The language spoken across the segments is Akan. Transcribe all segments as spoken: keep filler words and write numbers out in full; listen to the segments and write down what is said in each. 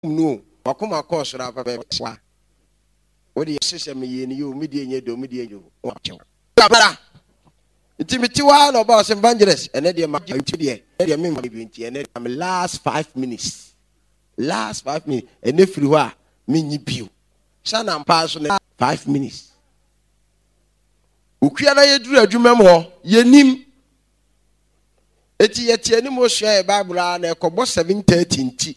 no wakoma course ra papa wa wo de system ye ni yo media nye do media yo wa chew bara intimity wa no boss evangelist ene de ma de de me ma bi nti ene am last five minutes last five minutes ene free ho a me nyi bio sana mpa so na five minutes ukua na yeduru adwuma mo yenim eti yeti ani mo hia e bible na ekobo seven thirty nti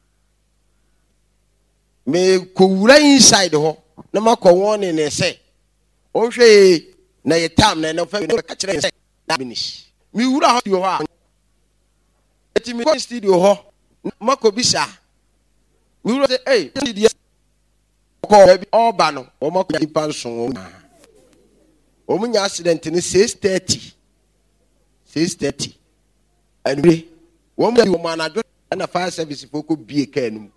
me ko wura inside ho na makọ won ne se o hwe na ye tam na na fa ka kire se na finish mi wura ho yo ho eti mi ko studio ho makọ bisa mi wura say eh studio ko bi oba no o makọ ya panso o mu nya accident ni six thirty six thirty anyway wo mu man ado na fire service foko bie ka anu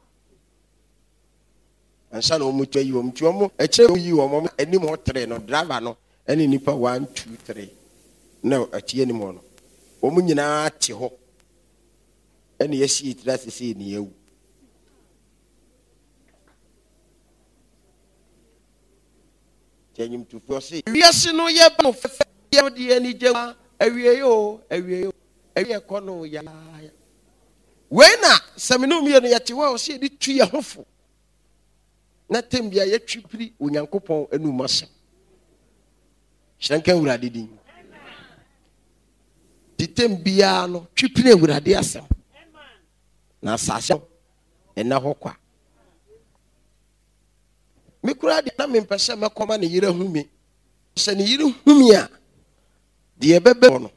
ansa no mu twa yi wo mu twa mu e kire yi wo mo ani mo three no driver no ani nipa one two three na atie ni mo no wo mu nyina te ho ani yesi itira sisi ni ewu tenyim tu fo se wiase no ye ba no fe ye de ani jewa awie yo awie yo awie ko no ya we na semino mi no yete wa o se di tu ye hofo na tembia ye twipiri onyankopon anu masem hyenka urade din di tembia no twipiri urade asem na sasem ena hokwa me kura de na me mpese me koma ne yire humi se ne yire humi a de ebebe no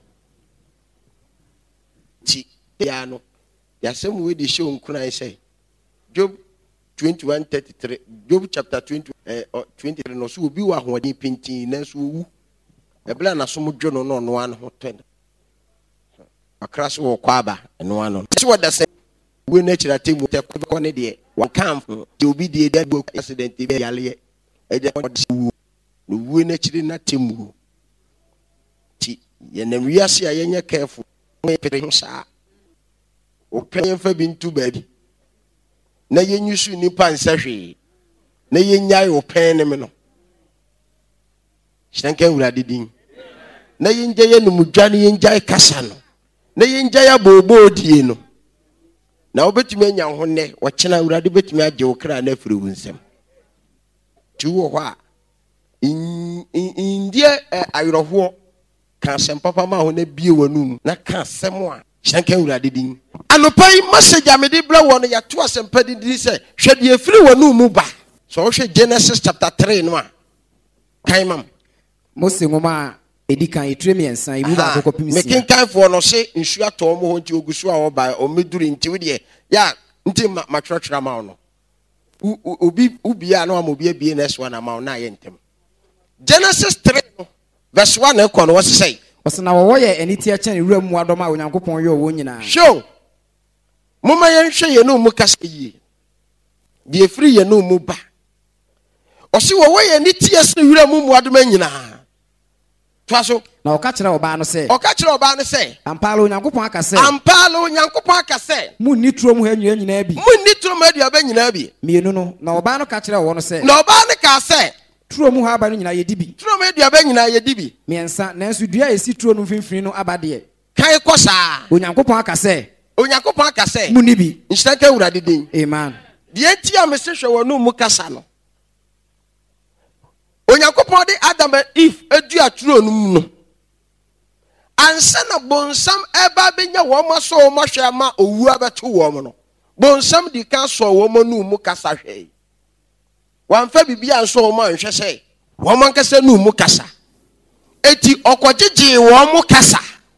ti ya no ya sem we de show nkuna say Job twenty-one thirty-three Job chapter twenty eh twenty-three no so obi wa hoden pintin na so wu ebla na so modwo no no no an ho ten akra so wo kwaba eno ano so wada say we na chira temu te ko ne de wa camp de obi de de gbo accident be yale e de no we na chiri na temu ti ye na wiase a yenye careful me pere sa o pen fa bi ntu baabi na yenyusu nipa nsahwe na yenyai o pen ne me no hyenka urade din na yenje ye no mudwane yenjai kasa no na yenjai abobo odie no na obetumi anya ho ne wo kyena urade betumi agye wo kra na afiri wo nsem tu wo ho a indie ayroho ka sempapa ma ho na bie wanum na ka asem a hyenka urade din anopai message amede bra wo no ya to asempa din se hwede afiri wanum ba so wo hwe Genesis chapter three no a kan mam Mose ngoma edikan etremi ensan ibu ba akoko pimisi mekin kan fo no se nsu ato mo ho nti ogusu a wo ba o meduri nti we de ya nti matwatwra ma no obi obi a no amobi abie next one ama na ye ntem Genesis three verse one e ko no wo say osna wo ye eniti a chen ewura mu adoma onyankopon ye owo nyina show moma ye nhwe ye no mu kasa yi de free ye no mu ba osi wo wo ye eniti a se ewura mu mu adoma nyina twaso na oka kire oba no se oka kire oba no se ampalo onyankopon aka se ampalo onyankopon aka se mu ni turo mu ha nyina nyina bi mu ni turo mu aduaba nyina bi mienu no na oba no ka kire wo no se na oba no ka se turo mu ha aba no nyina ye dibi turo mu aduaba nyina ye dibi miensa nanso dua esi turo no mfimfini no aba de kai kosa onyankopon aka se onyankopon aka se mu ni bi nhyira urade din amen de entia me se hwe wonu mu kasa no onyankopon de Adam and Eve edu aturo no mu no ansa na bonsam eba benya wo ma so wo hwe ma owu abeto wo mo no bonsam di kan so wo mo nu mu kasa hwe wan fa bibia so wo ma nhwe se wo man kasa nu mu kasa eti okogege wo mu kasa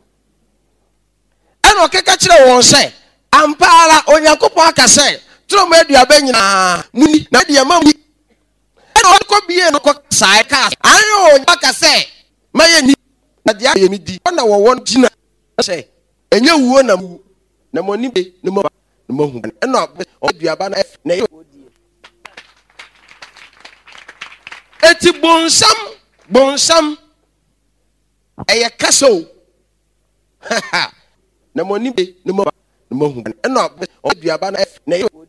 eno keka kire wo se ampara onyankopon aka se tro mo aduaba nyina muni na de ma muni eno ko bie no ko sai ka ayo aka se maye ni na dia ye mi di na wo won gina se enye wuo na mu na mo ni be na mo na mo hu eno aduaba na na eti bonsam bonsam eye kaso na mo ni be na mo na mo hu eno aduaba na na